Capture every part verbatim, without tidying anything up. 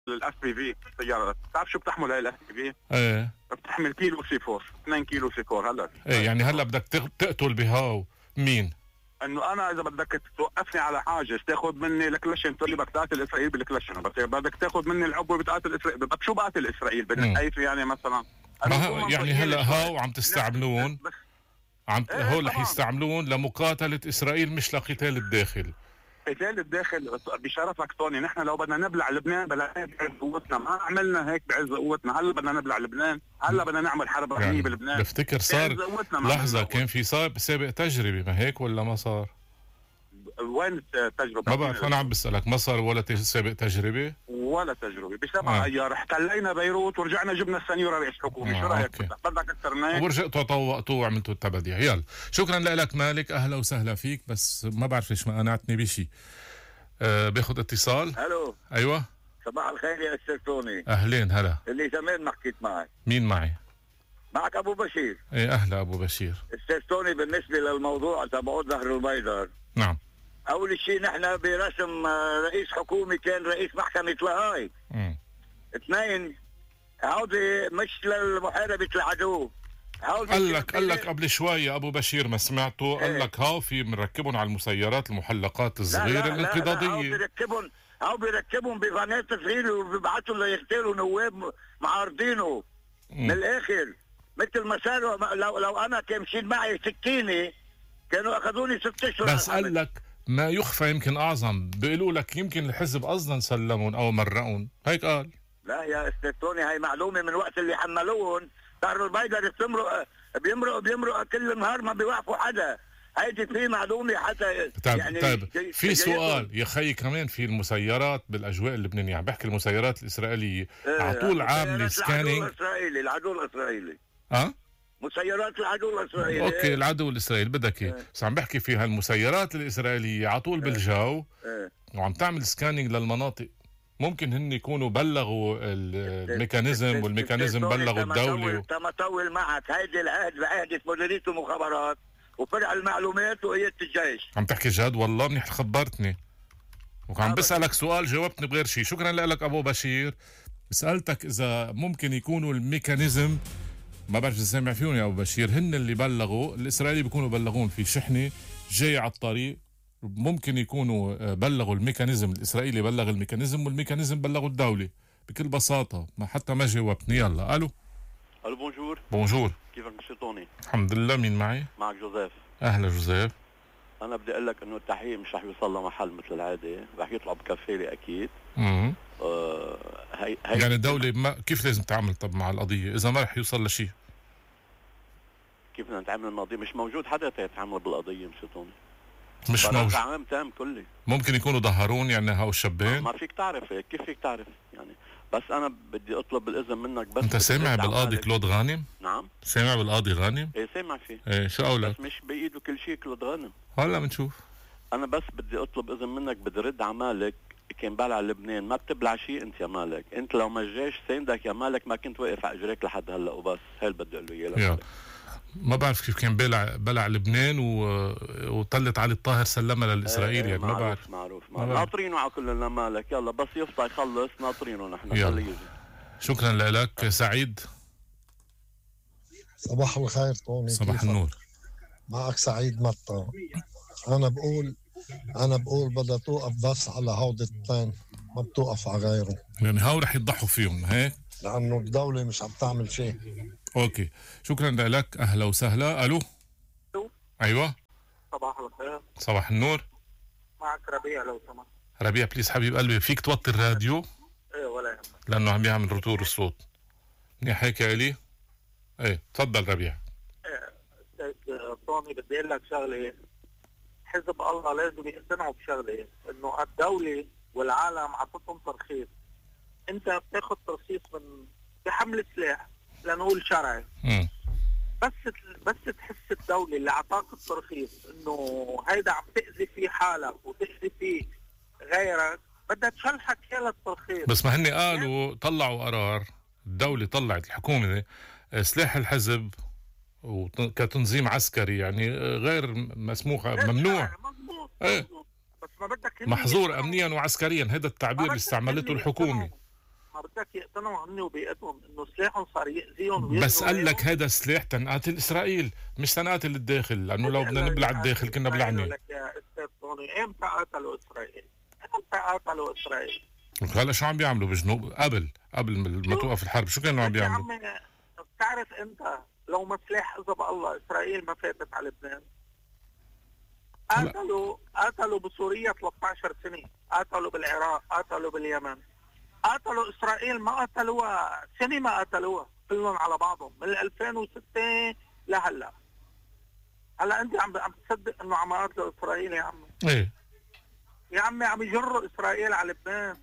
الاف بي في سيارة، بتعرف شو بتحمل هاي الاف بي في؟ ايه بتحمل كيلو سي فور، اثنين كيلو سي فور. هلا ايه يعني هلا بدك تقتل بهاو مين؟ انه انا اذا بدك توقفني على حاجه تاخذ مني الكلاشين، تقول لي بدك تقاتل اسرائيل بالكلاشين، بس بدك تاخذ مني العبوه بتقاتل اسرائيل، بدك شو بقاتل اسرائيل؟ بالنحيف يعني مثلا. يعني هلا هاو عم تستعملون عم ايه هو رح طبعاً. يستعملون لمقاتله اسرائيل مش لقتال الداخل. قتال الداخل بشرفك توني، نحن لو بدنا نبلع لبنان بلعناه بعز قوتنا، ما عملنا هيك بعز قوتنا. هلا بدنا نبلع لبنان، هلا بدنا نعمل حرب رهنيه يعني بلبنان. بفتكر صار لحظه كان في صار سابق تجربه، ما هيك ولا ما صار؟ وين التجربه؟ ما بعرف، انا عم بسالك ما صار ولا سابق تجربه؟ ولا تجربه بسبع آه. ايار احتلينا بيروت ورجعنا جبنا السنيوره رئيس حكومه. آه. شو رايك؟ أوكي. بدك اكثر من هيك؟ ورجعتوا طوقتوا وعملتوا التبديع. يلا شكرا لك مالك، اهلا وسهلا فيك، بس ما بعرف ليش ما قنعتني بشيء. أه باخذ اتصال. الو ايوه صباح الخير يا استاذ توني. اهلين هلا. اللي زمان ما حكيت معك. مين معي؟ معك ابو بشير. ايه اهلا ابو بشير. استاذ توني، بالنسبه للموضوع تبع ظهر البيضر، نعم، اول شيء نحن برسم رئيس حكومي كان رئيس محكمه لاهاي. امم اثنين، هودي مش لمحاربه العدو. قال لك قال لك قبل شوي ابو بشير ما سمعته؟ قال ايه؟ لك هاو في بنركبهم على المسيرات المحلقات الصغيره الانقضاضيه. هاو بيركبهم هاو بيركبهم بفانات صغيره وبيبعثوا ليغتالوا نواب معارضينه. من الاخر مثل ما صاروا، لو لو انا كان مشيت معي سكينه كانوا اخذوني ست اشهر. بس قال لك ما يخفى يمكن اعظم، بيقولوا لك يمكن الحزب اصلا سلمون او مرقون، هيك قال. لا يا استاذ توني، هاي معلومه من وقت اللي حملوهم. ظهر البيضر بيمرق بيمرق بيمرق كل نهار، ما بيوقفوا حدا. هيدي في معلومه حتى. طيب يعني طيب جي في جي سؤال يا خي، كمان في المسيرات بالاجواء اللبنانيه، يعني بحكي المسيرات الاسرائيليه ايه على طول عامله سكانينج. العدو الاسرائيلي العدو الاسرائيلي اه مسيرات العدو الاسرائيلي. اوكي العدو الاسرائيلي بدك اياه، بس عم بحكي في هالمسيرات الاسرائيليه على طول بالجو ايه. وعم تعمل سكانينج للمناطق. ممكن هن يكونوا بلغوا الميكانيزم والميكانيزم بلغوا الدولة. تم طول معك هيدي العهد بعهدة مديرية المخابرات وفرع المعلومات وقيادة الجيش. عم تحكي جد؟ والله منيح خبرتني، وعم بسألك سؤال جاوبتني بغير شيء. شكرا لك أبو بشير. سألتك إذا ممكن يكونوا الميكانيزم، ما بعرف إذا سامع فيهم يا أبو بشير، هن اللي بلغوا الإسرائيلي، بيكونوا بلغون في شحنة جاي على الطريق، ممكن يكونوا بلغوا الميكانيزم الإسرائيلي، بلغ الميكانيزم والميكانيزم بلغوا الدولة بكل بساطة. ما حتى ما جاوبتني. يلا ألو. الو بونجور. بونجور. كيفك مسيو توني؟ الحمد لله. مين معي؟ معك جوزيف. أهلا جوزيف. أنا بدي أقول لك إنه التحقيق مش رح يوصل لمحل مثل العادة، رح يطلع بكفالة أكيد. امم آه هي هي يعني الدولة ما كيف لازم تعمل طب مع القضية إذا ما رح يوصل لشيء؟ كيف بدنا نتعامل القضية؟ مش موجود حدا يتعامل بالقضية مسيو توني. مش موجود. عام تام كلي. ممكن يكونوا ظهرون يعني هاو الشابين. ما فيك تعرف هيك، كيف فيك تعرف يعني؟ بس أنا بدي أطلب الإذن منك. بس أنت سامع بالقاضي كلود غانم؟ نعم سامع بالقاضي غانم؟ إيه سامع فيه. إيه شو قولك؟ بس مش بإيده كل شيء كلود غانم. هلا بنشوف. أنا بس بدي أطلب إذن منك، بدي رد على مالك. كان بلع لبنان، ما بتبلع شيء انت يا مالك. انت لو ما جاش ساندك يا مالك ما كنت واقف على اجريك لحد هلا، وبس هاي اللي بدي اقول له اياه. ما بعرف كيف كان بلع بلع لبنان و... وطلت علي الطاهر سلمها للاسرائيلي. يعني ما بعرف. معروف معروف ناطرينه على كلنا مالك. يلا بس يفضى يخلص ناطرينه نحن. شكرا لك سعيد. صباح الخير توني. صباح النور. معك سعيد مطا. انا بقول انا بقول بدها توقف بس على هودة اثنين، ما بتوقف على غيره. يعني هاو رح يضحوا فيهم هيك، لانه الدولة مش عم تعمل شيء. اوكي شكرا لك. اهلا وسهلا. الو. الو. ايوه صباح الخير. صباح النور. معك ربيع لو سمحت. ربيع بليز حبيب قلبي، فيك توطي الراديو؟ ايه ولا يهمك لانه عم بيعمل رطور الصوت. منيح هيك يا الي. ايه تفضل ربيع. ايه استاذ طوني بدي اقول لك شغله. حزب الله لازم يقتنعوا بشغله، انه الدوله والعالم عطتهم ترخيص. انت بتاخذ ترخيص من بحمل سلاح لنقول شرعي. امم بس بس تحس الدوله اللي اعطاك الترخيص انه هيدا عم تاذي في حالك وتاذي في غيرك، بدها تشلحك يا للترخيص. بس ما هن قالوا طلعوا قرار، الدوله طلعت الحكومه سلاح الحزب وكتنظيم عسكري يعني غير مسموح، ممنوع. مظبوط ايه مظبوط. بس ما بدك محظور امنيا وعسكريا، هذا التعبير اللي استعملته الحكومه. ما بدك يقتنعوا هن وبيئتهم انه سلاحهم صار يأذيهم. بس قال لك هذا سلاح تنقاتل اسرائيل مش تنقاتل الداخل، لانه لو بدنا نبلع الداخل كنا بلعنا. لك يا استاذ طوني امتى قاتلوا اسرائيل؟ امتى قاتلوا اسرائيل؟ هلا شو عم بيعملوا بجنوب قبل قبل ما توقف الحرب؟ شو كانوا عم بيعملوا؟ يا عمي بتعرف انت لو ما سلاح اذا بالله اسرائيل ما فاتت على لبنان. قاتلوا قاتلوا بسوريا ثلاثة عشر سنة، قاتلوا بالعراق، قاتلوا باليمن، قاتلوا اسرائيل ما قاتلوها سنة، ما قاتلوها كلهم على بعضهم من ألفين وستة لهلا. هلا انت عم عم تصدق انه عم قاتلوا اسرائيل يا عمي؟ ايه يا عمي عم يجروا اسرائيل على لبنان.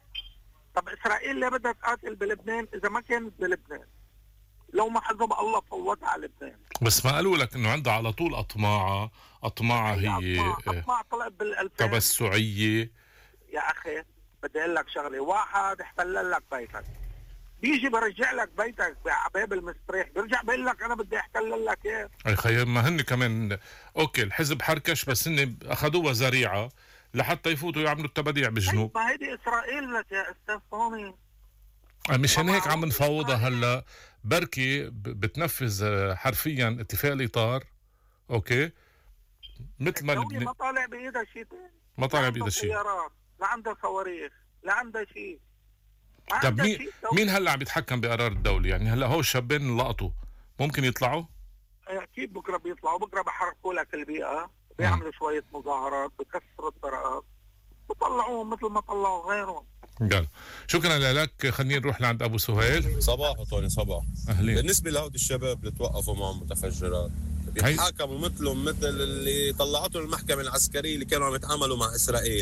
طب اسرائيل ليه بدها تقاتل بلبنان اذا ما كانت بلبنان؟ لو ما حزب الله فوتها على لبنان. بس ما قالوا لك انه عندها على طول اطماعه اطماعه هي اطماع طلعت بالألفين تبسعيه. يا اخي بدي اقول لك شغله، واحد احتل لك بيتك بيجي برجع لك بيتك بعباب المستريح، بيرجع بيقول لك انا بدي احتل لك اياه. اي خيي ما هن كمان اوكي الحزب حركش، بس هن اخذوها ذريعه لحتى يفوتوا يعملوا التبديع بالجنوب. ما هيدي اسرائيل لك يا استاذ طوني. مشان هيك عم نفاوضها هلا، بركي بتنفذ حرفيا اتفاق الاطار اوكي مثل ما الدولة ما طالع بايدها شيء ثاني، ما طالع بايدها شيء، لا عندها صواريخ لا عندها شيء. طب مين مين هلا عم يتحكم بقرار الدولة؟ يعني هلا هو الشابين اللي لقطوا ممكن يطلعوا؟ اكيد بكره بيطلعوا، بكره بحركوا لك البيئة، بيعملوا شوية مظاهرات، بكسروا الطرقات، بطلعوهم مثل ما طلعوا غيرهم. قال شكرا لك. خلينا نروح لعند ابو سهيل. صباح طوني صباح. اهلين. بالنسبه لهود الشباب اللي توقفوا معهم متفجرات بيتحاكموا مثلهم مثل اللي طلعتهم المحكمه العسكريه اللي كانوا عم يتعاملوا مع اسرائيل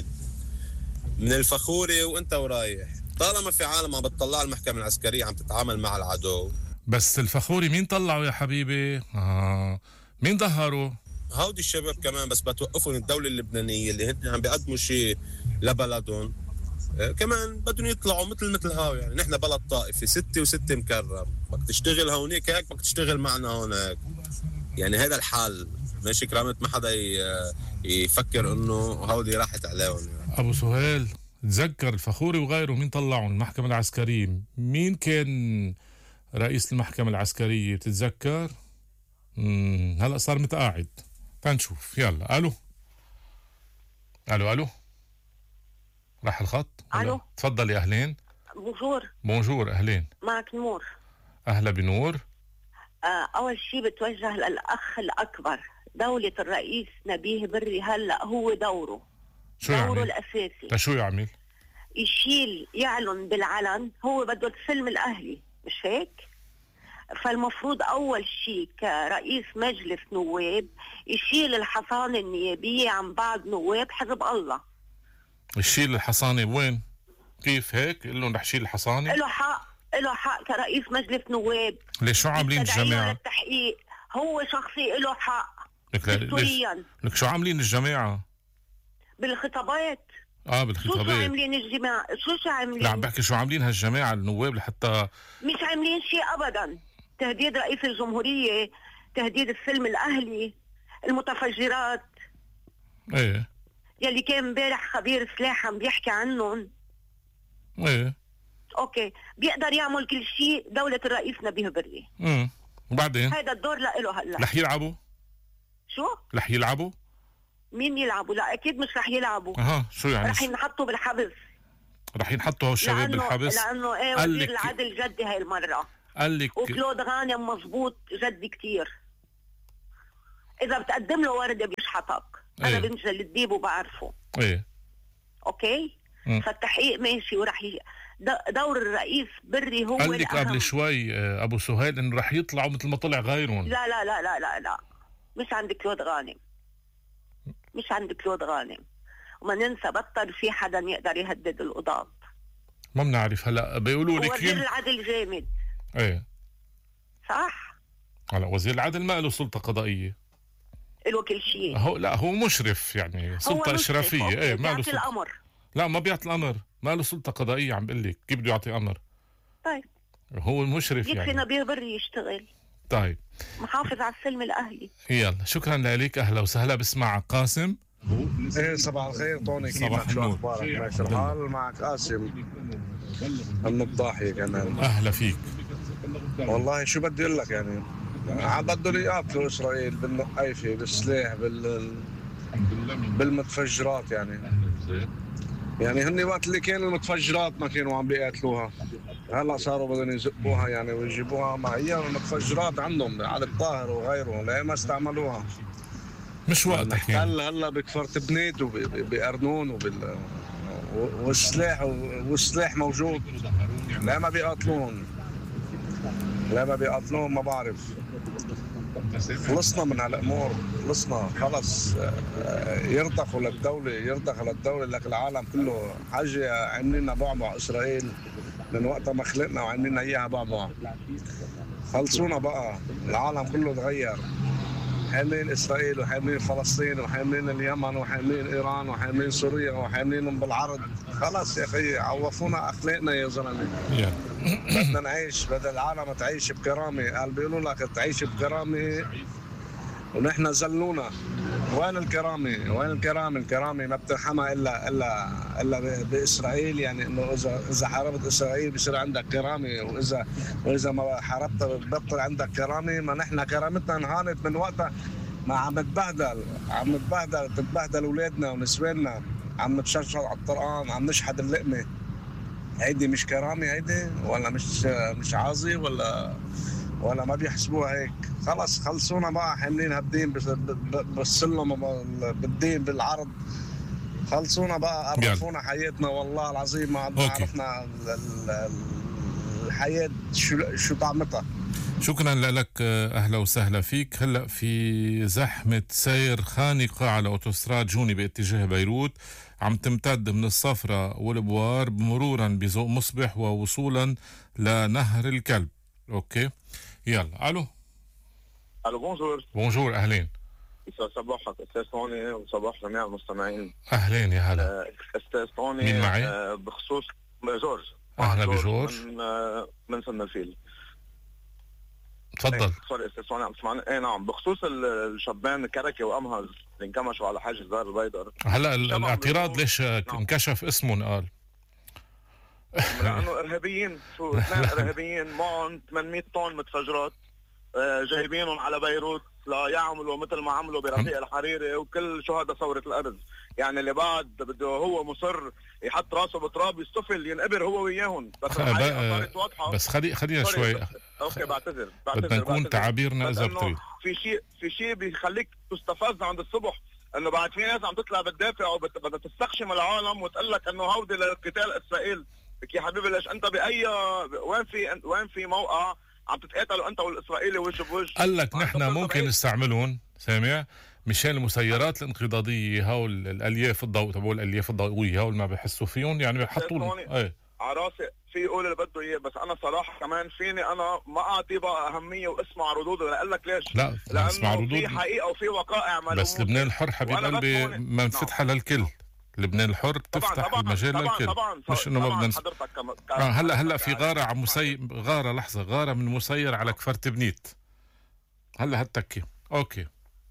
من الفخوري وانت ورايح. طالما في عالم عم بتطلع المحكمه العسكريه عم تتعامل مع العدو. بس الفخوري مين طلعوا يا حبيبي؟ آه. مين ظهروا؟ هودي الشباب كمان، بس بتوقفهم الدوله اللبنانيه اللي هن عم بيقدموا شيء لبلدهم. كمان بدهم يطلعوا مثل مثل هاو. يعني نحن بلد طائفي ستة وستة مكرم، بدك تشتغل هونيك هيك بدك تشتغل معنا هونيك. يعني هذا الحال ماشي كرامة، ما حدا يفكر انه هودي راحت عليهم. يعني. ابو سهيل تذكر الفخوري وغيره مين طلعوا المحكمة العسكرية؟ مين كان رئيس المحكمة العسكرية بتتذكر؟ امم هلا صار متقاعد. تنشوف يلا. الو الو الو راح الخط. الو تفضلي. اهلين. بونجور. بونجور اهلين. معك نور. اهلا بنور. آه اول شيء بتوجه للاخ الاكبر، دولة الرئيس نبيه بري هلا هو دوره شو دوره يعمل؟ الاساسي شو يعمل؟ يشيل يعلن بالعلن، هو بده السلم الاهلي مش هيك؟ فالمفروض اول شيء كرئيس مجلس نواب يشيل الحصانة النيابية عن بعض نواب حزب الله. يشيل الحصانة وين؟ كيف هيك؟ قل لهم رح شيل الحصانة؟ له حق، له حق كرئيس مجلس نواب. ليش شو عاملين الجماعة؟ للتحقيق هو شخصي له حق دستوريا. لك شو عاملين الجماعة؟ بالخطابات. اه بالخطابات. شو شو عاملين الجماعة؟ شو شو عاملين؟ لا عم بحكي شو عاملين هالجماعة النواب لحتى مش عاملين شيء ابدا. تهديد رئيس الجمهورية، تهديد السلم الاهلي، المتفجرات. ايه يلي كان امبارح خبير سلاح عم بيحكي عنهم. ايه اوكي بيقدر يعمل كل شيء دولة الرئيس نبيه بري. امم وبعدين هذا الدور لإله هلا. رح يلعبوا؟ شو؟ رح يلعبوا؟ مين يلعبوا؟ لا اكيد مش رح يلعبوا. اها شو يعني؟ رح ينحطوا بالحبس. رح ينحطوا هالشباب بالحبس؟ لانه ايه وزير العدل جدي هاي المرة. قال لك وكلود غانم مزبوط جدي كتير. اذا بتقدم له وردة بيشحطك. انا ايه؟ بنت الديب وبعرفه. ايه اوكي؟ م. فالتحقيق ماشي ورح ي... دور الرئيس بري هو قال لك قبل شوي ابو سهيل انه رح يطلعوا مثل ما طلع غيرهم. لا لا لا لا لا لا مش عند كلود غانم، مش عند كلود غانم. وما ننسى بطل في حدا يقدر يهدد القضاة. ما بنعرف. هلا بيقولوا لك وزير العدل جامد. ايه صح. هلا وزير العدل ما له سلطة قضائية، له كل شيء. هو لا هو مشرف يعني سلطة إشرافية. ايه ما له سلطة. الأمر. لا ما بيعطي الأمر، ما له سلطة قضائية. عم بقول لك كيف بده يعطي أمر؟ طيب هو المشرف يعني. يكفي نبيه بري يشتغل. طيب محافظ على السلم الأهلي. يلا شكرا لك. أهلا وسهلا. بسمع قاسم. ايه صباح الخير طوني، كيفك؟ شو اخبارك؟ ماشي الحال. معك قاسم من الضاحية كمان. اهلا فيك. والله شو بدي اقول لك، يعني بدهم يقاتلوا اسرائيل بالنقايفة بالسلاح بال بالمتفجرات. يعني يعني هن وقت اللي كان المتفجرات ما كانوا عم بيقاتلوها، هلا صاروا بدهم يزقوها يعني ويجيبوها مع ايام المتفجرات عندهم على الطاهر وغيره، لا ما استعملوها. مش وقتك يعني. هلا هلا بكفر تبنيت وبأرنون وبال والسلاح والسلاح موجود، لا ما بيقاتلون لا ما بيقاتلون ما بعرف. خلصنا من هالامور، خلصنا خلص. يرضخوا للدوله يرضخوا للدوله لك العالم كله حاجه عاملين بعبع اسرائيل من وقت ما خلقنا وعاملين اياها بعبع. خلصونا بقى، العالم كله تغير، حاملين اسرائيل وحاملين فلسطين وحاملين اليمن وحاملين ايران وحاملين سوريا وحاملينهم بالعرض. خلص يا اخي عوفونا اخلاقنا يا زلمه. بدنا نعيش، بدنا العالم تعيش بكرامه. قال بيقولوا لك تعيش بكرامه ونحن زلونا. وين الكرامه؟ وين الكرامه؟ الكرامه ما بتنحمى الا الا الا باسرائيل. يعني انه اذا اذا حاربت اسرائيل بصير عندك كرامه، واذا واذا ما حاربتها بتبطل عندك كرامه. ما نحن كرامتنا انهانت من وقتها ما عم نتبهدل، عم نتبهدل تتبهدل اولادنا ونسواننا، عم نتشرشر على الطرقان، عم نشحد اللقمه. هيدي مش كرامه هيدي؟ ولا مش مش عاظي؟ ولا ولا ما بيحسبوها هيك؟ خلص خلصونا بقى، حاملين هالدين بالسلم بالدين بالعرض. خلصونا بقى، عرفونا حياتنا. والله العظيم ما عرفنا الحياة شو شو طعمتها. شكرا لك، اهلا وسهلا فيك. هلا في زحمة سير خانقة على اوتوستراد جوني باتجاه بيروت، عم تمتد من الصفرة والبوار مرورا بذوق مصبح ووصولا لنهر الكلب. اوكي يلا. الو الو بونجور. بونجور اهلين. يسعد صباحك استاذ طوني وصباح جميع المستمعين. اهلين يا هلا. استاذ طوني، مين معي؟ آه بخصوص جورج. اهلا بجورج من آه من سن الفيل. تفضل. سوري استاذ طوني عم تسمعني؟ ايه نعم. بخصوص الشابان كركي وامهز اللي انكمشوا على حاجز دار البيضر، هلا الاعتراض ليش انكشف اسمهم؟ قال لانه ارهابيين، شو اثنين ارهابيين معهم ثمانمية طن متفجرات جايبينهم على بيروت ليعملوا مثل ما عملوا برفيق الحريري وكل شهداء ثورة الأرز. يعني اللي بعد بده هو مصر يحط راسه بتراب يستفل ينقبر هو وياهم. بس الحقيقة واضحة. بس خلي خلينا شوي. اوكي بعتذر بدنا نكون تعابيرنا اذا بتريد. في شيء في شيء بيخليك تستفز عند الصبح، انه بعد في ناس عم تطلع بتدافع وبدها تستخشم العالم وتقول لك انه هودي لقتال اسرائيل. يا حبيبي ليش انت باي وين في وين في موقع عم تتقاتلوا انت والاسرائيلي وجه بوجه؟ قال لك نحن ممكن نستعملون سامع مشان المسيرات الانقضاضيه هول الالياف الضوء تبعوا الالياف الضوئيه هول ما بحسوا فيهم، يعني بيحطوا لهم ايه على راسي في يقول اللي بده اياه. بس انا صراحه كمان فيني انا ما اعطي بقى اهميه واسمع ردوده. لاقول لك ليش؟ لا اسمع ردود، في حقيقه وفي وقائع ملموسه. بس لبنان الحر حبيب قلبي منفتحه للكل. لبنان الحر تفتح طبعاً طبعاً المجال طبعاً للكل. طبعاً مش انه ما بدنا كم... آه هلا هلا في غاره عم مسي غاره لحظه غاره من مسير على كفر تبنيت هلا هالتكي. اوكي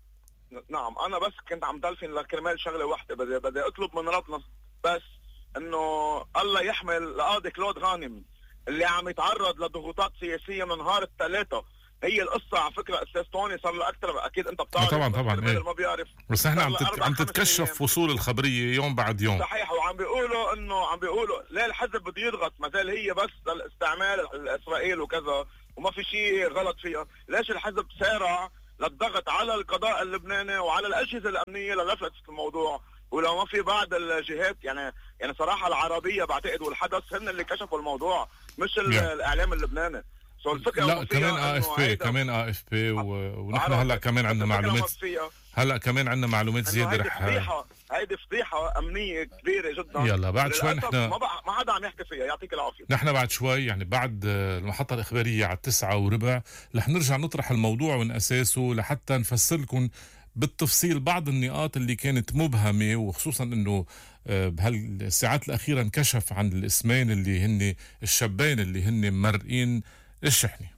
نعم. انا بس كنت عم دلفن لكرمال شغله واحده، بدي بدي اطلب من ربنا بس انه الله يحمل لقاضي كلود غانم اللي عم يتعرض لضغوطات سياسيه من نهار الثلاثه. هي القصه على فكره استاذ طوني صار له اكثر، اكيد انت بتعرف. طبعا طبعا ايه. ما بيعرف. بس احنا عم تت... عم تتكشف فصول الخبريه يوم بعد يوم. صحيح. وعم بيقولوا انه عم بيقولوا ليه الحزب بده يضغط، ما زال هي بس للاستعمال الاسرائيل وكذا وما في شيء غلط فيها. ليش الحزب سارع للضغط على القضاء اللبناني وعلى الاجهزه الامنيه للفت في الموضوع؟ ولو ما في بعض الجهات يعني يعني صراحه العربيه بعتقد والحدث هن اللي كشفوا الموضوع مش yeah. الاعلام اللبناني. لا كمان ا اف بي كمان ا اف بي ونحن هلا كمان عندنا معلومات هلا كمان عندنا معلومات زياده رح فضيحه. هيدي فضيحه امنيه كبيره جدا. يلا بعد شوي نحن ما, ما حدا عم يحكي فيها. يعطيك العافيه. نحن بعد شوي يعني بعد المحطه الاخباريه على التسعة وربع رح نرجع نطرح الموضوع من اساسه لحتى نفسر لكم بالتفصيل بعض النقاط اللي كانت مبهمه، وخصوصا انه بهالساعات الاخيره انكشف عن الاسمين اللي هن الشابين اللي هن مرئين الشحنة.